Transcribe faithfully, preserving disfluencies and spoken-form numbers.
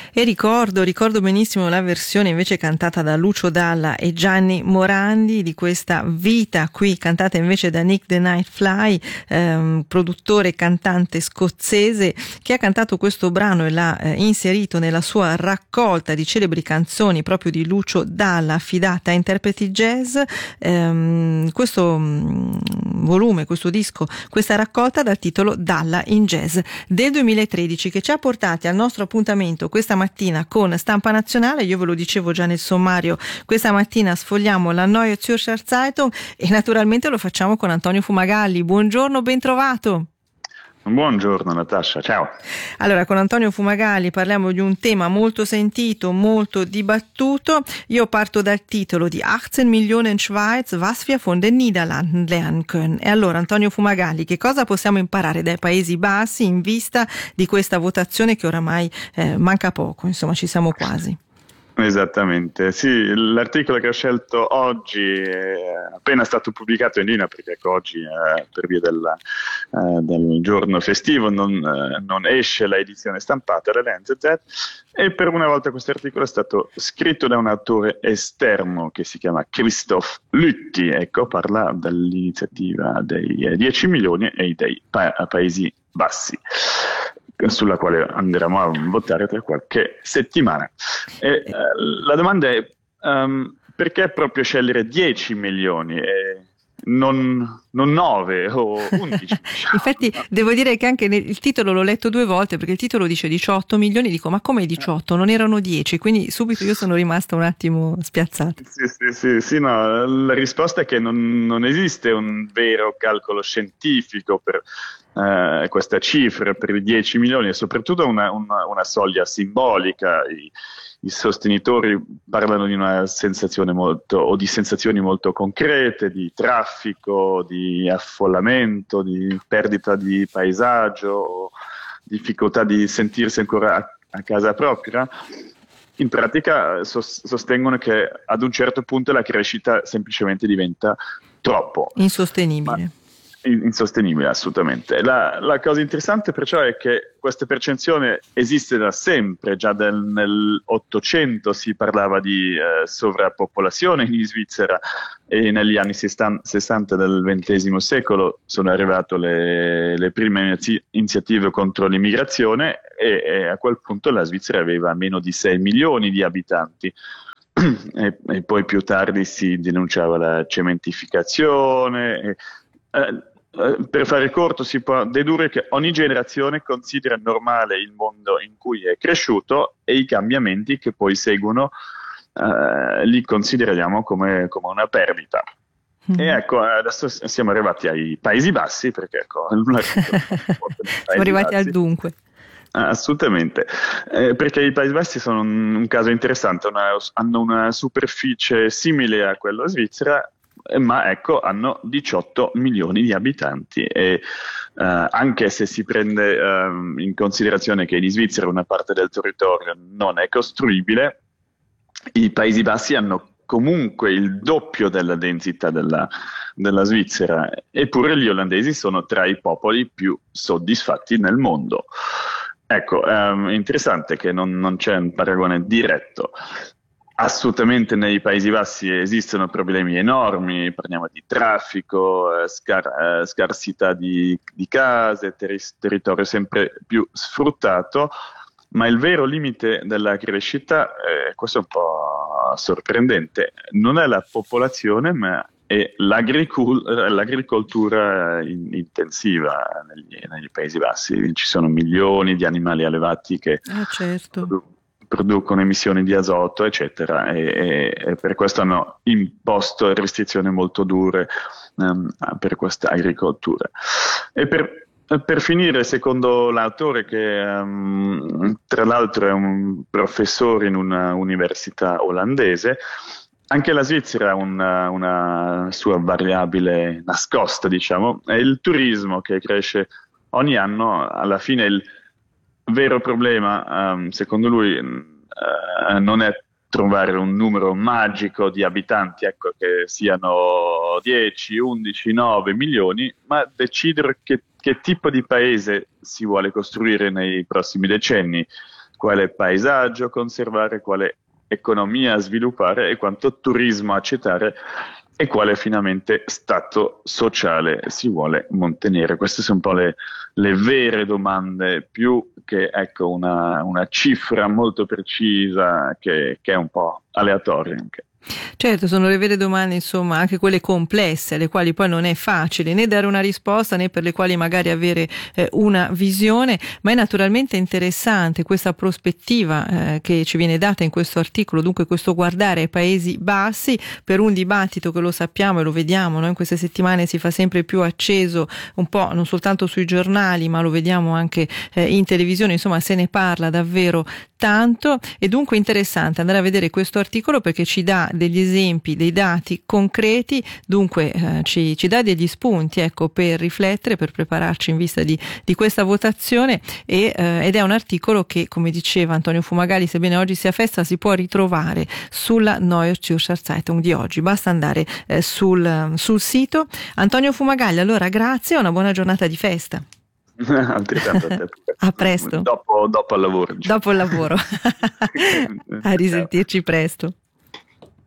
E ricordo, ricordo benissimo la versione invece cantata da Lucio Dalla e Gianni Morandi di questa Vita, qui cantata invece da Nick the Nightfly, ehm, produttore e cantante scozzese, che ha cantato questo brano e l'ha eh, inserito nella sua raccolta di celebri canzoni proprio di Lucio Dalla affidata a interpreti jazz. Ehm, questo mh, volume, questo disco, questa raccolta dal titolo Dalla in Jazz del duemilatredici, che ci ha portati al nostro appuntamento questa mattina con Stampa Nazionale. Io ve lo dicevo già nel sommario, questa mattina sfogliamo la Neue Zürcher Zeitung e naturalmente lo facciamo con Antonio Fumagalli. Buongiorno, ben trovato. Buongiorno Natascia, ciao. Allora, con Antonio Fumagalli parliamo di un tema molto sentito, molto dibattuto. Io parto dal titolo di achtzehn Millionen Schweiz, was wir von den Niederlanden lernen können. E allora, Antonio Fumagalli, che cosa possiamo imparare dai Paesi Bassi in vista di questa votazione che oramai eh, manca poco, insomma ci siamo quasi. Esattamente, sì, l'articolo che ho scelto oggi è appena stato pubblicato in linea, perché ecco, oggi eh, per via della, eh, del giorno festivo non, eh, non esce la edizione stampata dell'N Z Z, e per una volta questo articolo è stato scritto da un autore esterno che si chiama Christoph Lütti, ecco, parla dell'iniziativa dei dieci milioni e dei pa- Paesi Bassi, sulla quale andremo a votare tra qualche settimana. E, eh, la domanda è um, perché proprio scegliere dieci milioni e non, non nove o undici? Diciamo. Infatti devo dire che anche nel, il titolo l'ho letto due volte, perché il titolo dice diciotto milioni, dico ma come diciotto? Non erano dieci, quindi subito io sono rimasta un attimo spiazzata. Sì, sì, sì, sì, no, la risposta è che non, non esiste un vero calcolo scientifico per Uh, questa cifra per i dieci milioni, e soprattutto una, una, una soglia simbolica. I, i sostenitori parlano di una sensazione molto, o di sensazioni molto concrete, di traffico, di affollamento, di perdita di paesaggio, difficoltà di sentirsi ancora a, a casa propria. In pratica sos- sostengono che ad un certo punto la crescita semplicemente diventa troppo insostenibile. Ma insostenibile, assolutamente. La, la cosa interessante perciò è che questa percezione esiste da sempre. Già del, nell'Ottocento si parlava di eh, sovrappopolazione in Svizzera, e negli anni sessanta del ventesimo secolo sono arrivate le, le prime iniziative contro l'immigrazione, e, e a quel punto la Svizzera aveva meno di sei milioni di abitanti. E, e poi più tardi si denunciava la cementificazione. E, eh, per fare corto, si può dedurre che ogni generazione considera normale il mondo in cui è cresciuto, e i cambiamenti che poi seguono eh, li consideriamo come, come una perdita. Mm. E ecco, adesso siamo arrivati ai Paesi Bassi, perché ecco, siamo arrivati al dunque. Assolutamente, eh, perché i Paesi Bassi sono un, un caso interessante, una, hanno una superficie simile a quella svizzera, ma ecco, hanno diciotto milioni di abitanti, e uh, anche se si prende uh, in considerazione che in Svizzera una parte del territorio non è costruibile, i Paesi Bassi hanno comunque il doppio della densità della, della Svizzera, eppure gli olandesi sono tra i popoli più soddisfatti nel mondo. Ecco, um, è interessante che non, non c'è un paragone diretto. Assolutamente nei Paesi Bassi esistono problemi enormi, parliamo di traffico, eh, scar- eh, scarsità di, di case, ter- territorio sempre più sfruttato, ma il vero limite della crescita, eh, questo è un po' sorprendente, non è la popolazione, ma è l'agricul- l'agricoltura in- intensiva negli, negli Paesi Bassi. Ci sono milioni di animali allevati che... Ah, certo. produ- producono emissioni di azoto, eccetera, e, e, e per questo hanno imposto restrizioni molto dure um, per questa agricoltura. E per, per finire, secondo l'autore, che um, tra l'altro è un professore in una università olandese, anche la Svizzera ha una, una sua variabile nascosta, diciamo, è il turismo, che cresce ogni anno. Alla fine il vero problema, um, secondo lui, uh, non è trovare un numero magico di abitanti, ecco, che siano dieci, undici, nove milioni, ma decidere che, che tipo di paese si vuole costruire nei prossimi decenni, quale paesaggio conservare, quale economia sviluppare e quanto turismo accettare e quale finalmente stato sociale si vuole mantenere. Queste sono un po' le, le vere domande, più che ecco, una, una cifra molto precisa che, che è un po' aleatoria anche. Certo, sono le vere domande, insomma, anche quelle complesse, alle quali poi non è facile né dare una risposta né per le quali magari avere eh, una visione, ma è naturalmente interessante questa prospettiva eh, che ci viene data in questo articolo, dunque questo guardare ai Paesi Bassi per un dibattito che lo sappiamo e lo vediamo, no? In queste settimane si fa sempre più acceso, un po' non soltanto sui giornali, ma lo vediamo anche eh, in televisione, insomma se ne parla davvero tanto, e dunque interessante andare a vedere questo articolo perché ci dà degli esempi, dei dati concreti, dunque eh, ci, ci dà degli spunti, ecco, per riflettere, per prepararci in vista di, di questa votazione e, eh, ed è un articolo che, come diceva Antonio Fumagalli, sebbene oggi sia festa, si può ritrovare sulla Neue Zürcher Zeitung di oggi, basta andare eh, sul, sul sito. Antonio Fumagalli, allora grazie e una buona giornata di festa. Altrettanto a te. A presto. Dopo, dopo il lavoro. Dopo il lavoro. A risentirci presto.